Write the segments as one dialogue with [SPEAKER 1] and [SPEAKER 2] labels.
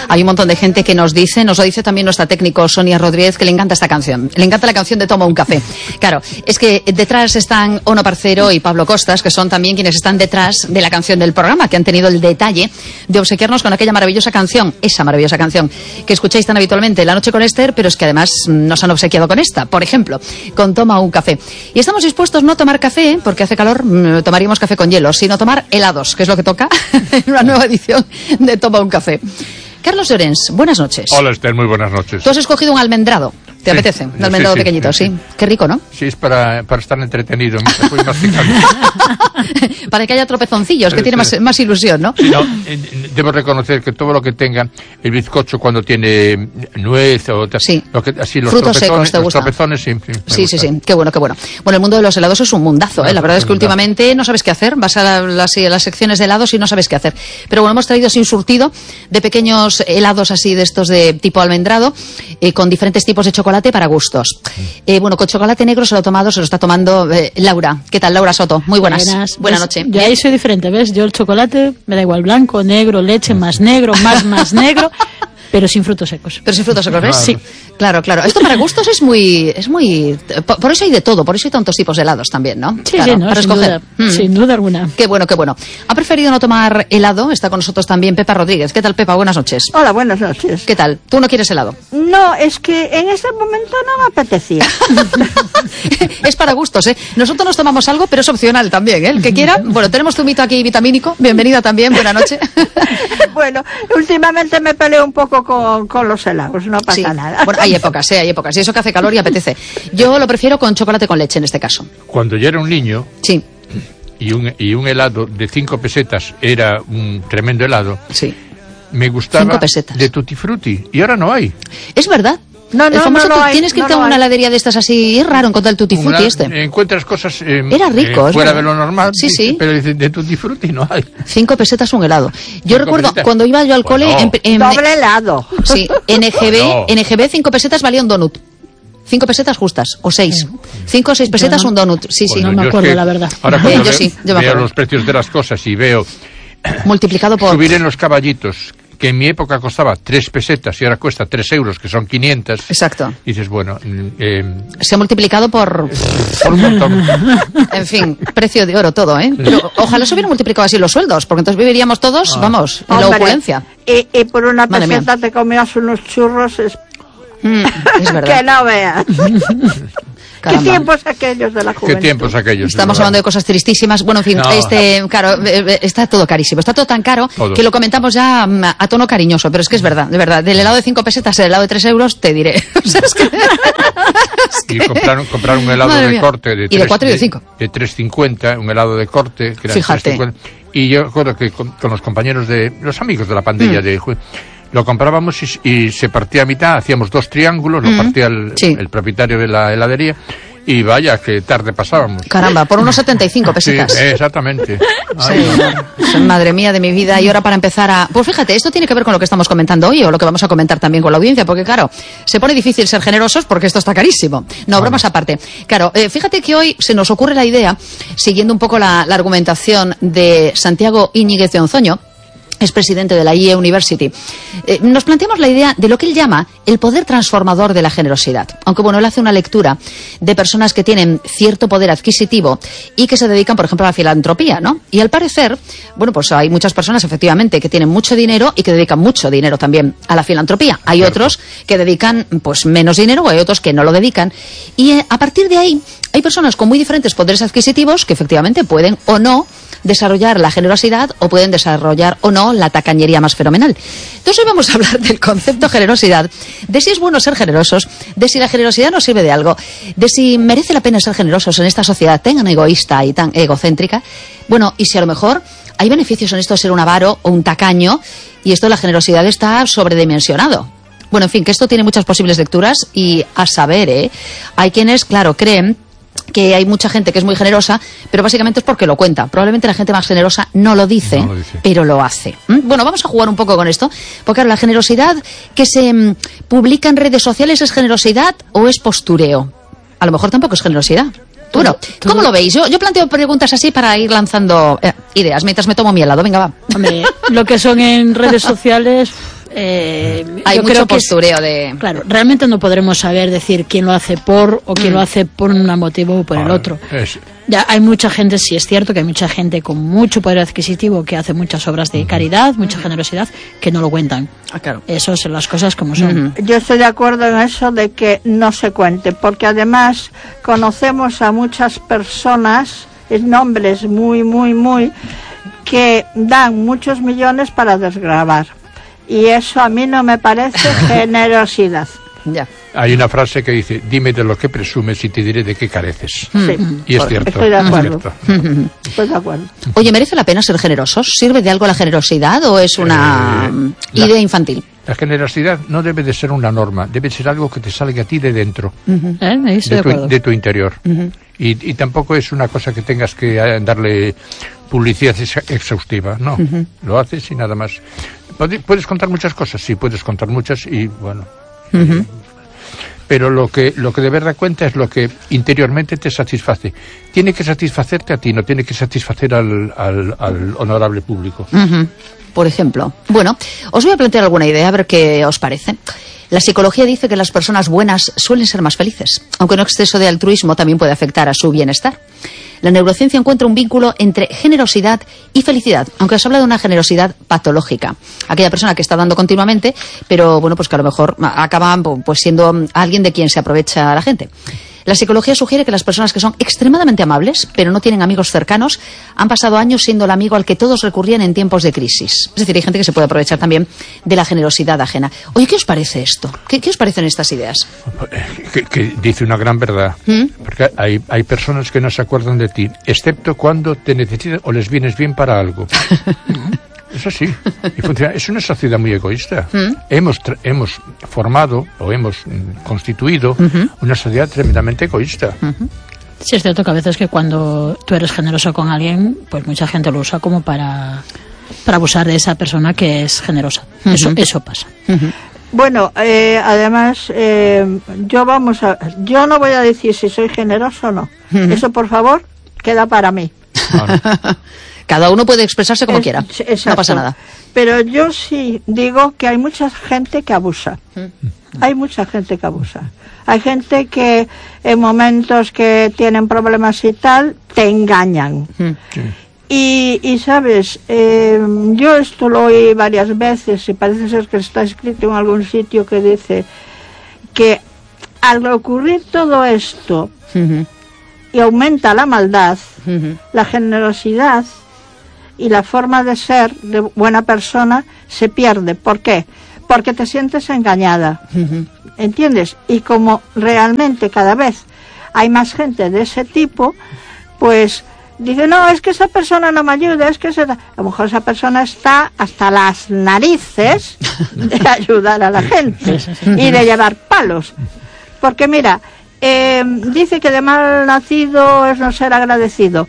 [SPEAKER 1] Hay un montón de gente que nos lo dice también nuestra técnico Sonia Rodríguez, que le encanta esta canción. Le encanta la canción de Toma un café. Claro, es que detrás están Ono Parcero y Pablo Costas, que son también quienes están detrás de la canción del programa, que han tenido el detalle de obsequiarnos con aquella maravillosa canción, esa maravillosa canción que escucháis tan habitualmente, La noche con Esther, pero es que además nos han obsequiado con esta, por ejemplo, con Toma un café. Y estamos dispuestos no a tomar café, porque hace calor, tomaríamos café con hielo, sino tomar helados, que es lo que toca en una nueva edición de Toma un café. Carlos Llorens, buenas noches.
[SPEAKER 2] Hola, Esther, muy buenas noches.
[SPEAKER 1] Tú has escogido un almendrado. ¿Te apetece? Un almendrado pequeñito, sí. Qué rico, ¿no?
[SPEAKER 2] Sí, es para estar entretenido. Voy masticando.
[SPEAKER 1] Para que haya tropezoncillos, que tiene más ilusión, ¿no?
[SPEAKER 2] Sí, no, debo reconocer que todo lo que tenga el bizcocho cuando tiene nuez o
[SPEAKER 1] sí.
[SPEAKER 2] Así los
[SPEAKER 1] frutos secos, ¿te
[SPEAKER 2] los
[SPEAKER 1] gusta?
[SPEAKER 2] Tropezones, sí.
[SPEAKER 1] Sí. Qué bueno. Bueno, el mundo de los helados es un mundazo, ¿eh? La verdad es que últimamente no sabes qué hacer. Vas a las secciones de helados y no sabes qué hacer. Pero bueno, hemos traído así un surtido de pequeños helados así de estos de tipo almendrado, con diferentes tipos de chocolate para gustos. Bueno, con chocolate negro se lo está tomando Laura. ¿Qué tal, Laura Soto? Muy buenas. Buenas noches.
[SPEAKER 3] Yo ahí soy diferente, ¿ves? Yo el chocolate me da igual, blanco, negro, leche, más negro, más negro, pero sin frutos secos.
[SPEAKER 1] Pero sin frutos secos, ¿ves?
[SPEAKER 3] Sí.
[SPEAKER 1] Claro. Esto para gustos es muy... Por eso hay de todo, por eso hay tantos tipos de helados también, ¿no?
[SPEAKER 3] Sí,
[SPEAKER 1] claro,
[SPEAKER 3] no,
[SPEAKER 1] para escoger.
[SPEAKER 3] Sin duda alguna.
[SPEAKER 1] Qué bueno. Ha preferido no tomar helado, está con nosotros también Pepa Rodríguez. ¿Qué tal, Pepa? Buenas noches.
[SPEAKER 4] Hola, buenas noches.
[SPEAKER 1] ¿Qué tal? ¿Tú no quieres helado?
[SPEAKER 4] No, es que en ese momento no me apetecía.
[SPEAKER 1] Es para gustos, ¿eh? Nosotros nos tomamos algo, pero es opcional también, ¿eh? El que quiera. Bueno, tenemos zumito aquí vitamínico. Bienvenida también, buena noche.
[SPEAKER 4] Bueno, últimamente me peleo un poco con los helados, no pasa nada.
[SPEAKER 1] Bueno, hay épocas. Y eso que hace calor y apetece. Yo lo prefiero con chocolate con leche en este caso.
[SPEAKER 2] Cuando yo era un niño...
[SPEAKER 1] Sí.
[SPEAKER 2] Y un helado de 5 pesetas era un tremendo helado.
[SPEAKER 1] Sí.
[SPEAKER 2] Me gustaba
[SPEAKER 1] 5 pesetas.
[SPEAKER 2] De Tutti Frutti. Y ahora no hay.
[SPEAKER 1] Es verdad.
[SPEAKER 4] No hay,
[SPEAKER 1] tienes que irte a una heladería de estas así, es raro encontrar el Tutti Frutti
[SPEAKER 2] Encuentras cosas
[SPEAKER 1] era rico,
[SPEAKER 2] fuera de lo normal,
[SPEAKER 1] sí.
[SPEAKER 2] Pero de Tutti Frutti no hay.
[SPEAKER 1] 5 pesetas un helado. Yo recuerdo cuando iba yo al cole
[SPEAKER 4] doble helado.
[SPEAKER 1] Sí, en EGB 5 pesetas valía un donut. 5 pesetas justas, o 6. 5 o 6 pesetas un donut. Sí.
[SPEAKER 3] No me acuerdo, la verdad.
[SPEAKER 2] Ahora cuando
[SPEAKER 1] yo
[SPEAKER 2] veo los precios de las cosas y veo
[SPEAKER 1] multiplicado por...
[SPEAKER 2] subir en los caballitos, que en mi época costaba 3 pesetas y ahora cuesta 3 euros, que son 500.
[SPEAKER 1] Exacto.
[SPEAKER 2] Y dices, bueno...
[SPEAKER 1] se ha multiplicado por
[SPEAKER 2] un montón.
[SPEAKER 1] En fin, precio de oro todo, ¿eh? Pero ojalá se hubieran multiplicado así los sueldos, porque entonces viviríamos todos, vamos, en la opulencia.
[SPEAKER 4] Y por una peseta te comías unos churros...
[SPEAKER 1] es verdad.
[SPEAKER 4] Que no veas.
[SPEAKER 1] Caramba.
[SPEAKER 4] ¿Qué tiempos aquellos de la juventud?
[SPEAKER 2] ¿Qué tiempos aquellos?
[SPEAKER 1] Estamos hablando de cosas tristísimas. Bueno, en fin, claro, está todo carísimo. Está todo tan caro que lo comentamos ya a tono cariñoso, pero es que es verdad, de verdad. Del helado de 5 pesetas al helado de 3 euros, te diré. O sea,
[SPEAKER 2] y comprar un helado de corte de
[SPEAKER 1] 3, y de 4 y de 5.
[SPEAKER 2] De 3,50, un helado de corte, que era
[SPEAKER 1] fíjate.
[SPEAKER 2] 3,50. Y yo recuerdo que con los compañeros los amigos de la pandilla lo comprábamos y se partía a mitad, hacíamos 2 triángulos, lo partía el propietario de la heladería, y vaya, que tarde pasábamos.
[SPEAKER 1] Caramba, por unos 75 pesetas.
[SPEAKER 2] Sí, exactamente.
[SPEAKER 1] Sí, madre mía de mi vida. Y ahora para empezar Pues fíjate, esto tiene que ver con lo que estamos comentando hoy, o lo que vamos a comentar también con la audiencia, porque claro, se pone difícil ser generosos porque esto está carísimo. No, bromas aparte. Claro, fíjate que hoy se nos ocurre la idea, siguiendo un poco la argumentación de Santiago Íñiguez de Onzoño, es presidente de la IE University. Nos planteamos la idea de lo que él llama el poder transformador de la generosidad. Aunque bueno, él hace una lectura de personas que tienen cierto poder adquisitivo y que se dedican, por ejemplo, a la filantropía, ¿no? Y al parecer, bueno, pues hay muchas personas efectivamente que tienen mucho dinero y que dedican mucho dinero también a la filantropía. Hay otros que dedican pues menos dinero, o hay otros que no lo dedican. Y a partir de ahí hay personas con muy diferentes poderes adquisitivos que efectivamente pueden o no desarrollar la generosidad o pueden desarrollar o no la tacañería más fenomenal. Entonces hoy vamos a hablar del concepto generosidad, de si es bueno ser generosos, de si la generosidad nos sirve de algo, de si merece la pena ser generosos en esta sociedad tan egoísta y tan egocéntrica. Bueno, y si a lo mejor hay beneficios en esto de ser un avaro o un tacaño, y esto de la generosidad está sobredimensionado. Bueno, en fin, que esto tiene muchas posibles lecturas y a saber, hay quienes, claro, creen que hay mucha gente que es muy generosa, pero básicamente es porque lo cuenta. Probablemente la gente más generosa no lo dice, pero lo hace. Bueno, vamos a jugar un poco con esto, porque la generosidad que se publica en redes sociales, ¿es generosidad o es postureo? A lo mejor tampoco es generosidad. Bueno, ¿cómo lo veis? Yo planteo preguntas así para ir lanzando ideas mientras me tomo mi helado. Venga, va.
[SPEAKER 3] Hombre, lo que son en redes sociales
[SPEAKER 1] Hay mucho postureo de...
[SPEAKER 3] Claro, realmente no podremos saber decir quién lo hace por o quién lo hace por un motivo o por el otro. Ya hay mucha gente, sí es cierto que hay mucha gente con mucho poder adquisitivo que hace muchas obras de caridad, mucha generosidad, que no lo cuentan.
[SPEAKER 1] Claro.
[SPEAKER 3] Eso son las cosas como son.
[SPEAKER 4] Yo estoy de acuerdo en eso de que no se cuente, porque además conocemos a muchas personas, nombres muy, que dan muchos millones para desgravar. Y eso a mí no me parece generosidad.
[SPEAKER 1] Ya.
[SPEAKER 2] Hay una frase que dice: dime de lo que presumes y te diré de qué careces.
[SPEAKER 4] Sí.
[SPEAKER 2] Y es cierto.
[SPEAKER 4] Estoy de acuerdo. Estoy de acuerdo.
[SPEAKER 1] Oye, ¿merece la pena ser generosos? ¿Sirve de algo la generosidad o es una idea infantil?
[SPEAKER 2] La generosidad no debe de ser una norma, debe ser algo que te salga a ti de dentro, de tu interior. Y tampoco es una cosa que tengas que darle publicidad exhaustiva, no. Lo haces y nada más. ¿Puedes contar muchas cosas? Sí, puedes contar muchas y bueno. Pero lo que de verdad cuenta es lo que interiormente te satisface. Tiene que satisfacerte a ti, no tiene que satisfacer al honorable público.
[SPEAKER 1] Por ejemplo. Bueno, os voy a plantear alguna idea, a ver qué os parece. La psicología dice que las personas buenas suelen ser más felices, aunque un exceso de altruismo también puede afectar a su bienestar. La neurociencia encuentra un vínculo entre generosidad y felicidad, aunque se habla de una generosidad patológica. Aquella persona que está dando continuamente, pero bueno, pues que a lo mejor acaba pues siendo alguien de quien se aprovecha la gente. La psicología sugiere que las personas que son extremadamente amables, pero no tienen amigos cercanos, han pasado años siendo el amigo al que todos recurrían en tiempos de crisis. Es decir, hay gente que se puede aprovechar también de la generosidad ajena. Oye, ¿qué os parece esto? ¿Qué os parecen estas ideas?
[SPEAKER 2] Que dice una gran verdad. Porque hay personas que no se acuerdan de ti, excepto cuando te necesitan o les vienes bien para algo. Eso sí, y funciona. Es una sociedad muy egoísta. Hemos formado o hemos constituido una sociedad tremendamente egoísta.
[SPEAKER 3] Sí, es cierto que a veces que cuando tú eres generoso con alguien, pues mucha gente lo usa como para abusar de esa persona que es generosa. Eso pasa.
[SPEAKER 4] Bueno, además, yo no voy a decir si soy generoso o no. Eso, por favor, queda para mí.
[SPEAKER 1] Cada uno puede expresarse como quiera.
[SPEAKER 4] Exacto.
[SPEAKER 1] No pasa nada.
[SPEAKER 4] Pero yo sí digo que hay mucha gente que abusa. Hay mucha gente que abusa. Hay gente que en momentos que tienen problemas y tal, te engañan. Y sabes, yo esto lo oí varias veces y parece ser que está escrito en algún sitio que dice que al ocurrir todo esto y aumenta la maldad, la generosidad y la forma de ser de buena persona se pierde. ¿Por qué? Porque te sientes engañada. ¿Entiendes? Y como realmente cada vez hay más gente de ese tipo, pues dice, no, es que esa persona no me ayuda, es que a lo mejor esa persona está hasta las narices de ayudar a la gente y de llevar palos. Porque mira, dice que de mal nacido es no ser agradecido.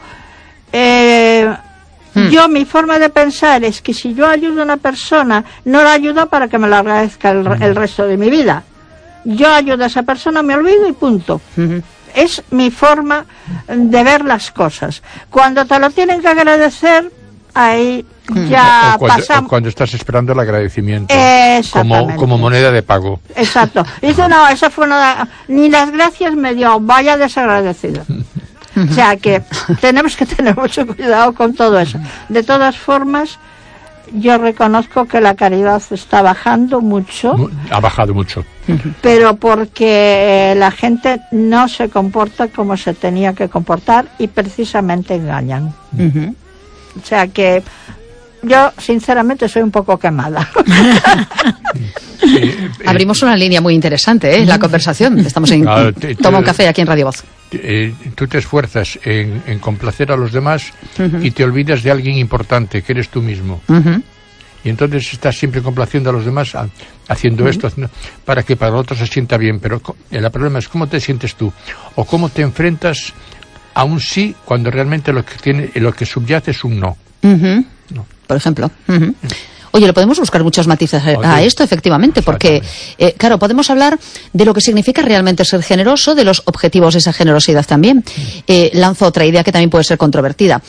[SPEAKER 4] Yo, mi forma de pensar es que si yo ayudo a una persona, no la ayudo para que me lo agradezca el resto de mi vida. Yo ayudo a esa persona, me olvido y punto. Es mi forma de ver las cosas. Cuando te lo tienen que agradecer, ahí ya pasamos.
[SPEAKER 2] Cuando estás esperando el agradecimiento
[SPEAKER 4] como
[SPEAKER 2] moneda de pago.
[SPEAKER 4] Exacto. Dice, no, esa fue una... Ni las gracias me dio, vaya desagradecido. O sea que tenemos que tener mucho cuidado con todo eso. De todas formas, yo reconozco que la caridad está bajando mucho.
[SPEAKER 2] Ha bajado mucho.
[SPEAKER 4] Pero porque la gente no se comporta como se tenía que comportar y precisamente engañan. O sea que yo, sinceramente, soy un poco quemada.
[SPEAKER 1] Abrimos una línea muy interesante, la conversación. Estamos en Toma un café aquí en Radio Voz.
[SPEAKER 2] Tú te esfuerzas en complacer a los demás y te olvidas de alguien importante, que eres tú mismo. Y entonces estás siempre complaciendo a los demás, haciendo esto, para que para otros se sienta bien. Pero el problema es cómo te sientes tú, o cómo te enfrentas a un sí cuando realmente lo que subyace es un no. No.
[SPEAKER 1] Por ejemplo. Oye, le podemos buscar muchos matices a esto, efectivamente, porque, claro, podemos hablar de lo que significa realmente ser generoso, de los objetivos de esa generosidad también. Lanzo otra idea que también puede ser controvertida.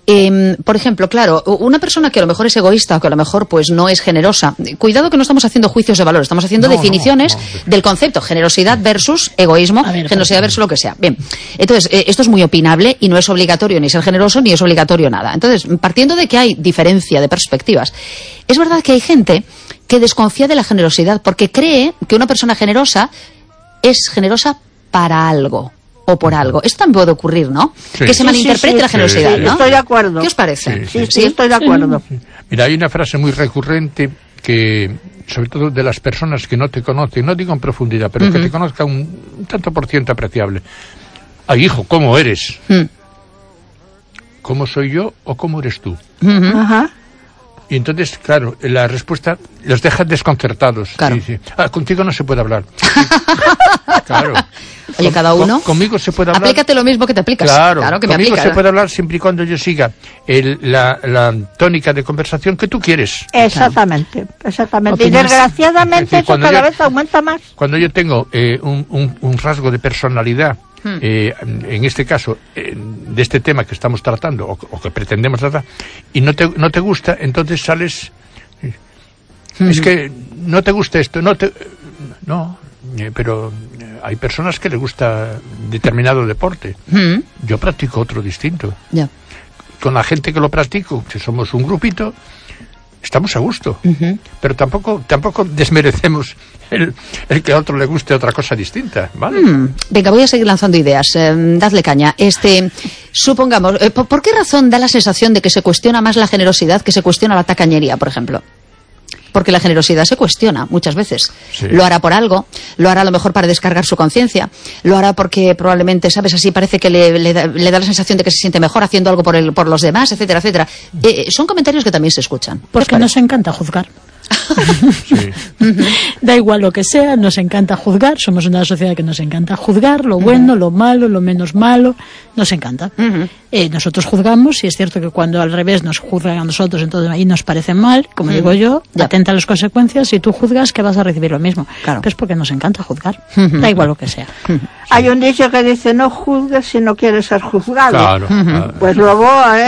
[SPEAKER 1] Por ejemplo, claro, una persona que a lo mejor es egoísta o que a lo mejor pues no es generosa, cuidado que no estamos haciendo juicios de valor, estamos haciendo definiciones del concepto generosidad versus egoísmo, generosidad versus lo que sea. Bien, entonces, esto es muy opinable y no es obligatorio ni ser generoso ni es obligatorio nada. Entonces, partiendo de que hay diferencia de perspectivas, es verdad que hay gente que desconfía de la generosidad porque cree que una persona generosa es generosa para algo o por algo. Esto también puede ocurrir, ¿no? Sí. Que se malinterprete la generosidad, ¿no?
[SPEAKER 4] Estoy de acuerdo.
[SPEAKER 1] ¿Qué os parece?
[SPEAKER 4] Sí, estoy de acuerdo.
[SPEAKER 2] Sí. Mira, hay una frase muy recurrente que, sobre todo de las personas que no te conocen, no digo en profundidad, pero que te conozcan un tanto por ciento apreciable. Ay, hijo, ¿cómo eres? ¿Cómo soy yo o cómo eres tú?
[SPEAKER 4] Ajá.
[SPEAKER 2] Y entonces, claro, la respuesta los deja desconcertados.
[SPEAKER 1] Claro.
[SPEAKER 2] Y dice, contigo no se puede hablar. Claro.
[SPEAKER 1] Oye, cada uno.
[SPEAKER 2] Conmigo se puede hablar.
[SPEAKER 1] Aplícate lo mismo que te aplicas.
[SPEAKER 2] Claro
[SPEAKER 1] que
[SPEAKER 2] conmigo
[SPEAKER 1] me aplica,
[SPEAKER 2] se puede hablar siempre y cuando yo siga la tónica de conversación que tú quieres.
[SPEAKER 4] Exactamente. Y desgraciadamente decir, eso cada vez aumenta más.
[SPEAKER 2] Cuando yo tengo un rasgo de personalidad, en este caso, de este tema que estamos tratando, o que pretendemos tratar, y no te gusta, entonces sales... Es que no te gusta esto, pero hay personas que les gusta determinado deporte. Yo practico otro distinto.
[SPEAKER 1] Yeah.
[SPEAKER 2] Con la gente que lo practico, si somos un grupito, estamos a gusto. Pero tampoco desmerecemos el que a otro le guste otra cosa distinta, ¿vale?
[SPEAKER 1] Venga, voy a seguir lanzando ideas. Dadle caña. Supongamos, ¿por qué razón da la sensación de que se cuestiona más la generosidad que se cuestiona la tacañería, por ejemplo? Porque la generosidad se cuestiona muchas veces. Sí. Lo hará por algo, lo hará a lo mejor para descargar su conciencia, lo hará porque probablemente, ¿sabes? Así parece que le da la sensación de que se siente mejor haciendo algo por los demás, etcétera, etcétera. Son comentarios que también se escuchan.
[SPEAKER 3] Porque nos encanta juzgar.
[SPEAKER 2] Sí.
[SPEAKER 3] Da igual lo que sea, nos encanta juzgar. Somos una sociedad que nos encanta juzgar lo bueno, lo malo, lo menos malo. Nos encanta. Nosotros juzgamos, y es cierto que cuando al revés nos juzgan a nosotros, entonces ahí nos parece mal, como digo yo, atenta a las consecuencias. Si tú juzgas, que vas a recibir lo mismo. Claro. Pero es porque nos encanta juzgar. Da igual lo que sea.
[SPEAKER 4] Hay un dicho que dice: no juzgues si no quieres ser juzgado.
[SPEAKER 2] Claro.
[SPEAKER 4] Pues luego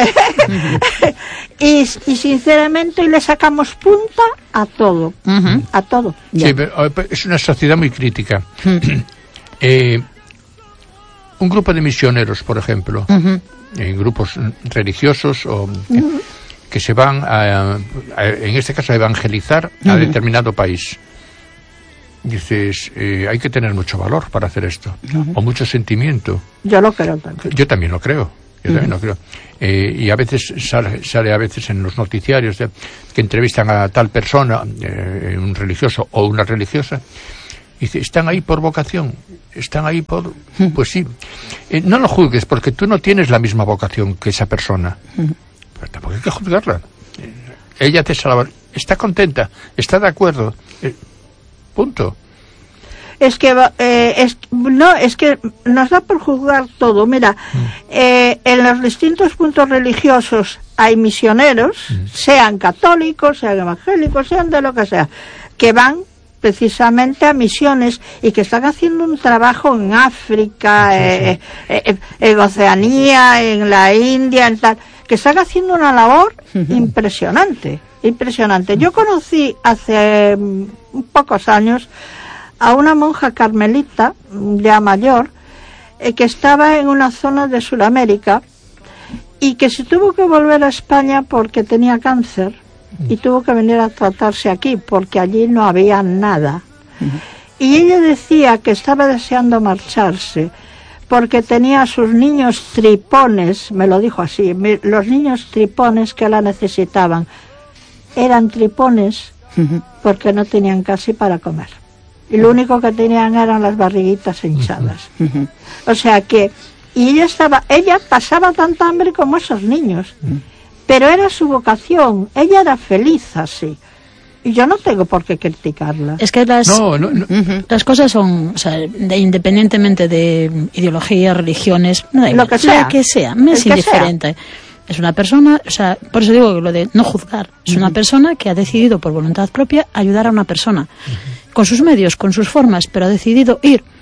[SPEAKER 4] y sinceramente le sacamos punta a todo. A todo.
[SPEAKER 2] Sí, pero es una sociedad muy crítica. Un grupo de misioneros, por ejemplo, en grupos religiosos que se van en este caso a evangelizar a determinado país. Dices, hay que tener mucho valor para hacer esto, o mucho sentimiento.
[SPEAKER 4] Yo lo creo también.
[SPEAKER 2] Yo también lo creo. Y a veces sale a veces en los noticiarios que entrevistan a tal persona, un religioso o una religiosa, y dice, están ahí por vocación, están ahí por... Pues sí, no lo juzgues porque tú no tienes la misma vocación que esa persona, pero tampoco hay que juzgarla. Ella te salva, está contenta, está de acuerdo, punto.
[SPEAKER 4] Es que nos da por juzgar todo. Mira, en los distintos puntos religiosos hay misioneros, sean católicos, sean evangélicos, sean de lo que sea, que van precisamente a misiones y que están haciendo un trabajo en África, en Oceanía, en la India, en tal, que están haciendo una labor impresionante. Yo conocí hace pocos años a una monja carmelita ya mayor que estaba en una zona de Sudamérica y que se tuvo que volver a España porque tenía cáncer y tuvo que venir a tratarse aquí porque allí no había nada. Y ella decía que estaba deseando marcharse porque tenía a sus niños tripones, me lo dijo así, los niños tripones que la necesitaban. Eran tripones porque no tenían casi para comer. Y lo único que tenían eran las barriguitas hinchadas. O sea que, y ella pasaba tanta hambre como esos niños. Pero era su vocación, ella era feliz así. Y yo no tengo por qué criticarla.
[SPEAKER 3] Es que las cosas son, o sea, independientemente de ideología, religiones,
[SPEAKER 4] lo que sea,
[SPEAKER 3] me es indiferente. Es una persona, o sea, por eso digo que lo de no juzgar, es una persona que ha decidido por voluntad propia ayudar a una persona, con sus medios, con sus formas, pero ha decidido ir.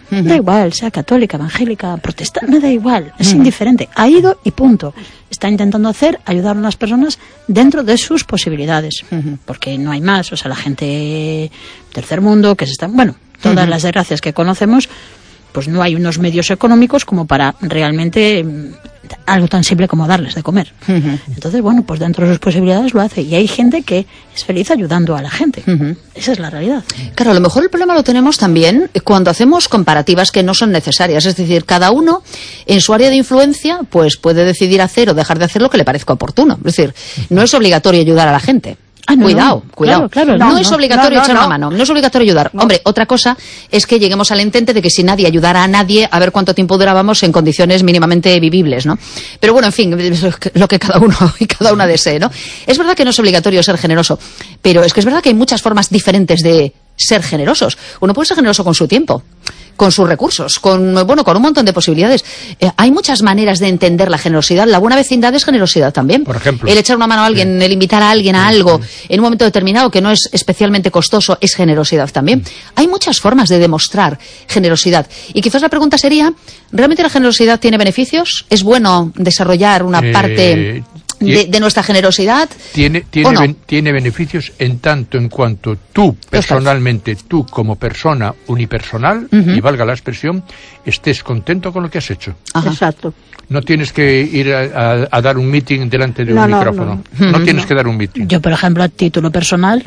[SPEAKER 3] Da igual, sea católica, evangélica, protestante, me da igual, es indiferente. Ha ido y punto. Está intentando ayudar a las personas dentro de sus posibilidades, porque no hay más. O sea, la gente tercer mundo que se está... Bueno, todas las desgracias que conocemos, pues no hay unos medios económicos como para realmente algo tan simple como darles de comer. Entonces, bueno, pues dentro de sus posibilidades lo hace. Y hay gente que es feliz ayudando a la gente. Esa es la realidad.
[SPEAKER 1] Claro, a lo mejor el problema lo tenemos también cuando hacemos comparativas que no son necesarias. Es decir, cada uno en su área de influencia pues puede decidir hacer o dejar de hacer lo que le parezca oportuno. Es decir, no es obligatorio ayudar a la gente. Cuidado.
[SPEAKER 3] Claro,
[SPEAKER 1] no es obligatorio echar una mano, no es obligatorio ayudar. Hombre, otra cosa es que lleguemos al entente de que si nadie ayudara a nadie, a ver cuánto tiempo durábamos en condiciones mínimamente vivibles, ¿no? Pero bueno, en fin, lo que cada uno y cada una desee, ¿no? Es verdad que no es obligatorio ser generoso, pero es que es verdad que hay muchas formas diferentes de ser generosos. Uno puede ser generoso con su tiempo, con sus recursos, con un montón de posibilidades. Hay muchas maneras de entender la generosidad. La buena vecindad es generosidad también.
[SPEAKER 2] Por ejemplo,
[SPEAKER 1] el echar una mano a alguien, el invitar a alguien a algo en un momento determinado que no es especialmente costoso, es generosidad también. Hay muchas formas de demostrar generosidad. Y quizás la pregunta sería, ¿realmente la generosidad tiene beneficios? ¿Es bueno desarrollar una parte de nuestra generosidad?
[SPEAKER 2] Tiene beneficios en tanto en cuanto tú, personalmente, tú como persona unipersonal, y valga la expresión, estés contento con lo que has hecho.
[SPEAKER 4] Exacto.
[SPEAKER 2] No tienes que ir a dar un meeting delante de un micrófono. No tienes que dar un meeting.
[SPEAKER 3] Yo, por ejemplo, a título personal,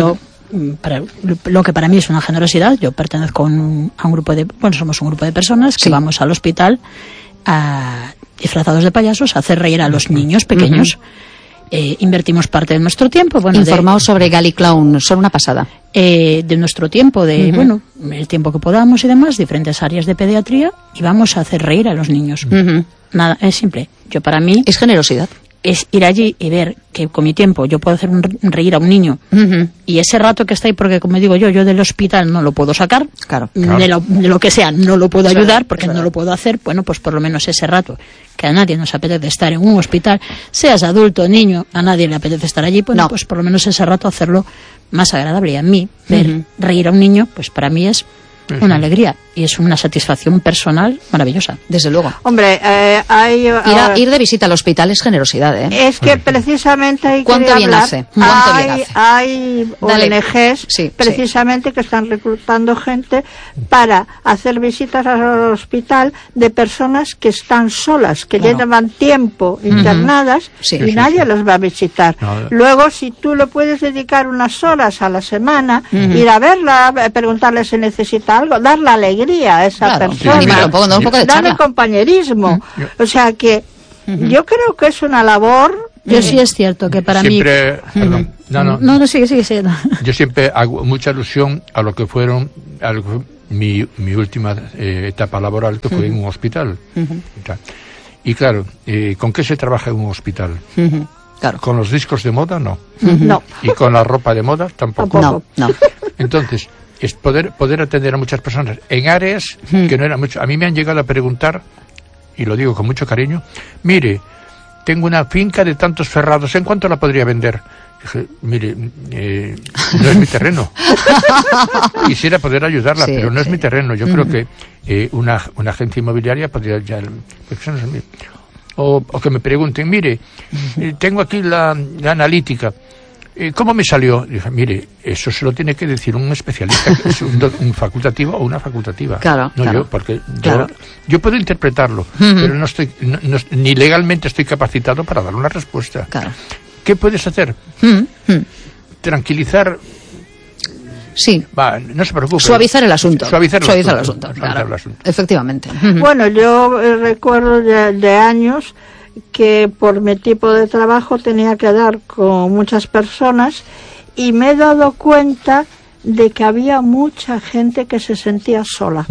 [SPEAKER 3] lo que para mí es una generosidad, yo pertenezco a un grupo somos un grupo de personas que vamos al hospital disfrazados de payasos a hacer reír a los niños pequeños. Invertimos parte de nuestro tiempo.
[SPEAKER 1] Informaos sobre Gali Clown, son una pasada.
[SPEAKER 3] De nuestro tiempo, el tiempo que podamos y demás, diferentes áreas de pediatría, y vamos a hacer reír a los niños. Nada, es simple. Para mí
[SPEAKER 1] es generosidad.
[SPEAKER 3] Es ir allí y ver que con mi tiempo yo puedo hacer reír a un niño, y ese rato que está ahí, porque como digo yo del hospital no lo puedo sacar, de lo que sea no lo puedo ayudar porque no lo puedo hacer. Bueno, pues por lo menos ese rato que a nadie nos apetece estar en un hospital, seas adulto o niño, a nadie le apetece estar allí, pues por lo menos ese rato hacerlo más agradable. Y a mí ver reír a un niño, pues para mí es una alegría y es una satisfacción personal maravillosa.
[SPEAKER 1] Desde luego.
[SPEAKER 4] Hombre,
[SPEAKER 1] ir de visita al hospital es generosidad, ¿eh?
[SPEAKER 4] Es que precisamente hay
[SPEAKER 1] ¿Cuánto bien hace?
[SPEAKER 4] Hay ONGs precisamente que están reclutando gente para hacer visitas al hospital de personas que están solas, que llevan tiempo internadas y nadie los va a visitar. Luego, si tú le puedes dedicar unas horas a la semana, ir a verla, preguntarle si necesita algo, darle alegría a esa persona, darle compañerísimo. O sea que yo creo que es una labor.
[SPEAKER 3] Yo sí es cierto que para mí... Sigue.
[SPEAKER 2] Yo siempre hago mucha alusión a lo que fueron mi última etapa laboral, que fue en un hospital. Y claro, ¿con qué se trabaja en un hospital?
[SPEAKER 1] Claro.
[SPEAKER 2] ¿Con los discos de moda? No.
[SPEAKER 4] No.
[SPEAKER 2] ¿Y con la ropa de moda? Tampoco.
[SPEAKER 1] No.
[SPEAKER 2] Entonces, es poder atender a muchas personas en áreas que no eran mucho. A mí me han llegado a preguntar, y lo digo con mucho cariño, mire, tengo una finca de tantos ferrados, ¿en cuánto la podría vender? Dije, mire, no es mi terreno. Quisiera poder ayudarla, pero no es mi terreno. Yo creo que una agencia inmobiliaria podría ya... O que me pregunten, mire, tengo aquí la analítica, ¿cómo me salió? Dije, mire, eso se lo tiene que decir un especialista, que es un facultativo o una facultativa. Yo, porque yo puedo interpretarlo, pero no estoy, ni legalmente estoy capacitado para dar una respuesta. ¿Qué puedes hacer? Tranquilizar.
[SPEAKER 1] Sí.
[SPEAKER 2] No se preocupe.
[SPEAKER 1] Suavizar el asunto.
[SPEAKER 2] Suavizar el asunto.
[SPEAKER 1] Efectivamente.
[SPEAKER 4] Bueno, yo recuerdo de años que por mi tipo de trabajo tenía que dar con muchas personas y me he dado cuenta de que había mucha gente que se sentía sola.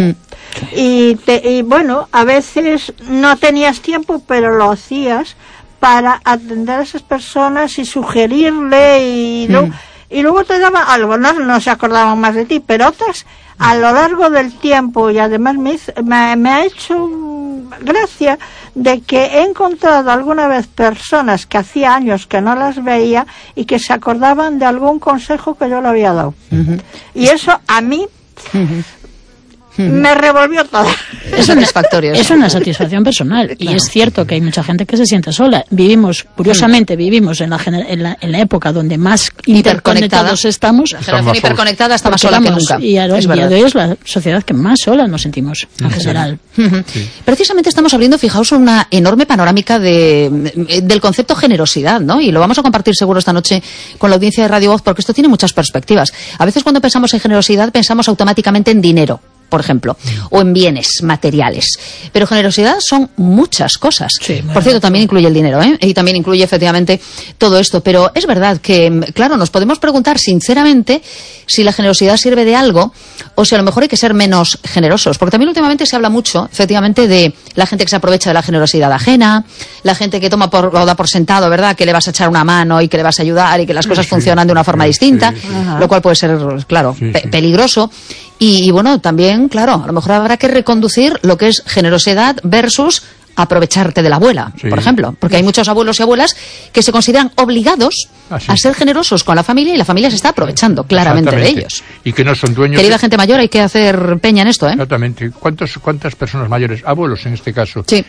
[SPEAKER 4] Y bueno, a veces no tenías tiempo, pero lo hacías para atender a esas personas y sugerirle y luego te daban, algunos no se acordaban más de ti, pero otras a lo largo del tiempo, y además me ha hecho gracia de que he encontrado alguna vez personas que hacía años que no las veía y que se acordaban de algún consejo que yo le había dado. Y eso a mí me revolvió todo.
[SPEAKER 1] Es satisfactorio.
[SPEAKER 3] Es una satisfacción personal. Y es cierto que hay mucha gente que se siente sola. Curiosamente, vivimos en la época donde más interconectados estamos.
[SPEAKER 1] La generación hiperconectada está más sola que nunca.
[SPEAKER 3] Y a día de hoy es la sociedad que más sola nos sentimos, en general.
[SPEAKER 1] Sí. Precisamente estamos abriendo, fijaos, una enorme panorámica del concepto generosidad, ¿no? Y lo vamos a compartir seguro esta noche con la audiencia de Radio Voz, porque esto tiene muchas perspectivas. A veces cuando pensamos en generosidad pensamos automáticamente en dinero, por ejemplo, o en bienes materiales. Pero generosidad son muchas cosas. Sí, por cierto, también incluye el dinero, ¿eh? Y también incluye efectivamente todo esto. Pero es verdad que, claro, nos podemos preguntar sinceramente si la generosidad sirve de algo o si a lo mejor hay que ser menos generosos. Porque también últimamente se habla mucho, efectivamente, de la gente que se aprovecha de la generosidad ajena, la gente que o da por sentado, ¿verdad?, que le vas a echar una mano y que le vas a ayudar y que las cosas funcionan de una forma distinta, lo cual puede ser, claro, peligroso. Y bueno, también, claro, a lo mejor habrá que reconducir lo que es generosidad versus aprovecharte de la abuela, por ejemplo. Porque hay muchos abuelos y abuelas que se consideran obligados a ser generosos con la familia y la familia se está aprovechando claramente de ellos.
[SPEAKER 2] Y que no son dueños.
[SPEAKER 1] Querida gente mayor, hay que hacer peña en esto, ¿eh?
[SPEAKER 2] Exactamente. ¿Cuántas personas mayores, abuelos en este caso,
[SPEAKER 1] sí,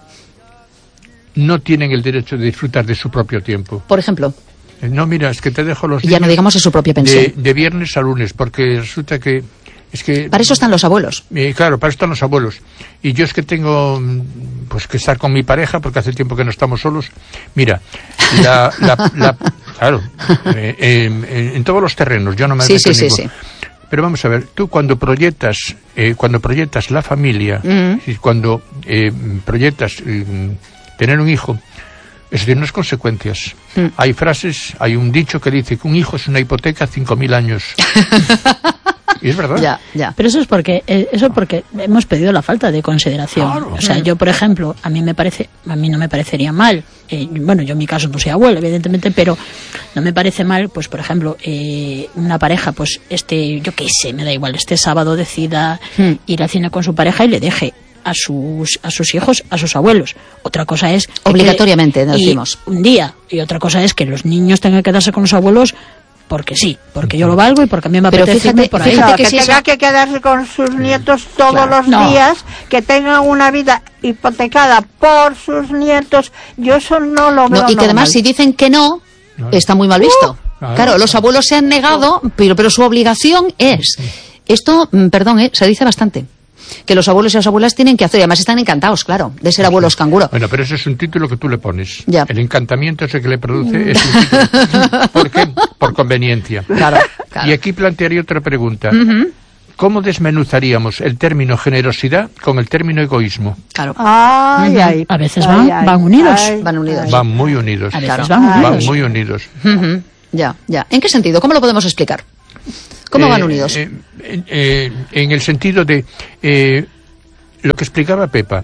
[SPEAKER 2] no tienen el derecho de disfrutar de su propio tiempo?
[SPEAKER 1] Por ejemplo.
[SPEAKER 2] No, mira, es que te dejo los
[SPEAKER 1] días. Ya no digamos de su propia pensión.
[SPEAKER 2] De viernes a lunes, porque resulta que
[SPEAKER 1] para eso están los abuelos.
[SPEAKER 2] Claro, para eso están los abuelos. Y yo es que tengo pues que estar con mi pareja, porque hace tiempo que no estamos solos. Mira, claro, en todos los terrenos, yo no me meto en ningún. Sí. Pero vamos a ver, tú cuando proyectas la familia, y cuando proyectas tener un hijo, es decir, unas consecuencias. Hay hay un dicho que dice que un hijo es una hipoteca a 5.000 años. Y es verdad.
[SPEAKER 3] Ya. Pero eso es porque hemos pedido la falta de consideración. Claro. O sea, yo, por ejemplo, a mí no me parecería mal. Bueno, yo en mi caso no soy abuela, evidentemente, pero no me parece mal, pues, por ejemplo, una pareja, pues, yo qué sé, me da igual, este sábado decida ir al cine con su pareja y le deje a sus hijos, a sus abuelos. Otra cosa es
[SPEAKER 1] obligatoriamente, decimos,
[SPEAKER 3] un día, y otra cosa es que los niños tengan que quedarse con los abuelos porque sí, porque yo lo valgo y porque a mí me apetece irme por ahí.
[SPEAKER 4] Fíjate que tenga que quedarse con sus nietos todos los días, que tengan una vida hipotecada por sus nietos, yo eso no lo veo.
[SPEAKER 1] Y que además si dicen que no, está muy mal visto. Claro, los abuelos se han negado, pero su obligación es, esto, perdón, se dice bastante, que los abuelos y las abuelas tienen que hacer, y además están encantados, claro, de ser abuelos canguro.
[SPEAKER 2] Bueno, pero ese es un título que tú le pones.
[SPEAKER 1] Ya.
[SPEAKER 2] El encantamiento ese que le produce es un título. ¿Por qué? Por conveniencia.
[SPEAKER 1] Claro.
[SPEAKER 2] Y aquí plantearía otra pregunta. ¿Cómo desmenuzaríamos el término generosidad con el término egoísmo?
[SPEAKER 1] Claro.
[SPEAKER 3] A veces van unidos.
[SPEAKER 2] Van muy unidos.
[SPEAKER 3] A veces van
[SPEAKER 2] muy unidos.
[SPEAKER 1] Ya. ¿En qué sentido? ¿Cómo lo podemos explicar? ¿Cómo van unidos?
[SPEAKER 2] En el sentido de lo que explicaba Pepa.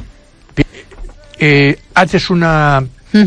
[SPEAKER 2] Haces una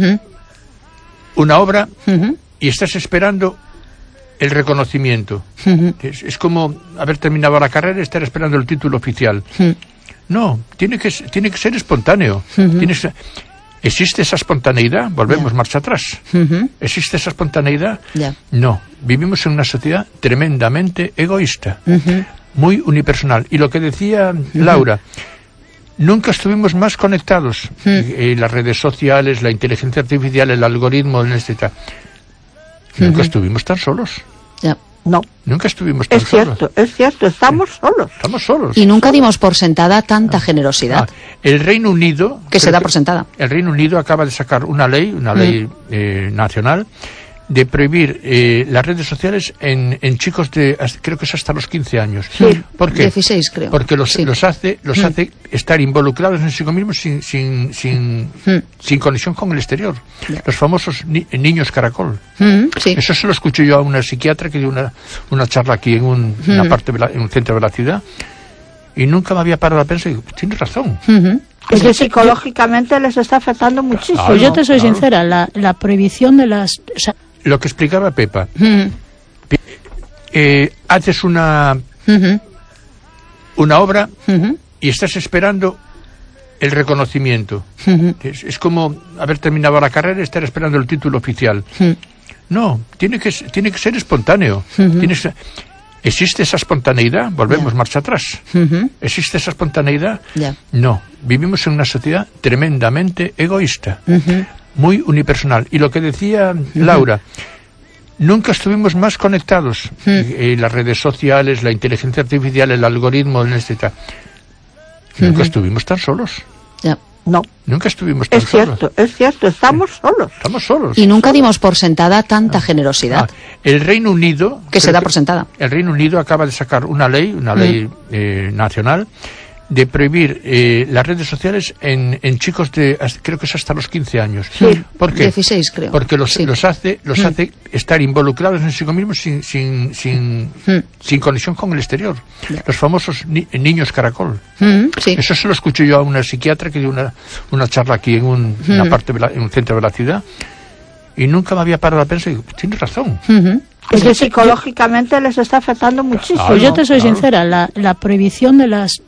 [SPEAKER 2] obra y estás esperando el reconocimiento. Es como haber terminado la carrera y estar esperando el título oficial. No, tiene que ser espontáneo. ¿Existe esa espontaneidad? Volvemos marcha atrás. ¿Existe esa espontaneidad? No. Vivimos en una sociedad tremendamente egoísta, muy unipersonal. Y lo que decía Laura, nunca estuvimos más conectados. Las redes sociales, la inteligencia artificial, el algoritmo, etc. Nunca estuvimos tan solos.
[SPEAKER 4] No.
[SPEAKER 2] Nunca estuvimos tan solos.
[SPEAKER 4] Es cierto, estamos solos.
[SPEAKER 2] Estamos solos.
[SPEAKER 1] Y nunca dimos por sentada tanta generosidad.
[SPEAKER 2] El Reino Unido...
[SPEAKER 1] Que se da por sentada.
[SPEAKER 2] El Reino Unido acaba de sacar una ley nacional, de prohibir las redes sociales en chicos creo que es hasta los 15 años.
[SPEAKER 1] Sí,
[SPEAKER 2] ¿Por qué?
[SPEAKER 1] 16 creo.
[SPEAKER 2] Porque los hace estar involucrados en sí mismos sin conexión con el exterior. Los famosos niños caracol. Eso se lo escuché yo a una psiquiatra que dio una charla aquí en un centro de la ciudad, y nunca me había parado a pensar, tienes razón.
[SPEAKER 4] Es que psicológicamente les está afectando muchísimo.
[SPEAKER 3] Pues yo te soy sincera, la prohibición de las...
[SPEAKER 2] Lo que explicaba Pepa, haces una obra y estás esperando el reconocimiento. Es como haber terminado la carrera y estar esperando el título oficial. No, tiene que ser espontáneo. ¿Existe esa espontaneidad? Volvemos marcha atrás. ¿Existe esa espontaneidad? No. Vivimos en una sociedad tremendamente egoísta, muy unipersonal. Y lo que decía Laura, nunca estuvimos más conectados. Las redes sociales, la inteligencia artificial, el algoritmo, etc. Nunca estuvimos tan solos.
[SPEAKER 4] No.
[SPEAKER 2] Nunca estuvimos tan solos.
[SPEAKER 4] Es cierto, estamos solos.
[SPEAKER 2] Estamos solos.
[SPEAKER 1] Y nunca dimos por sentada tanta generosidad.
[SPEAKER 2] El Reino Unido...
[SPEAKER 1] Que se da por sentada.
[SPEAKER 2] El Reino Unido acaba de sacar una ley nacional, de prohibir las redes sociales en chicos de, creo que es hasta los 15 años.
[SPEAKER 1] Sí,
[SPEAKER 2] ¿Por qué?
[SPEAKER 1] 16 creo.
[SPEAKER 2] Porque los hace estar involucrados en sí mismos sin conexión con el exterior. Los famosos niños caracol.
[SPEAKER 1] Sí.
[SPEAKER 2] Eso se lo escuché yo a una psiquiatra que dio una charla aquí en un centro de la ciudad, y nunca me había parado a pensar, y digo, tienes razón.
[SPEAKER 4] Es que psicológicamente les está afectando muchísimo.
[SPEAKER 3] Pues yo te soy sincera, la prohibición de las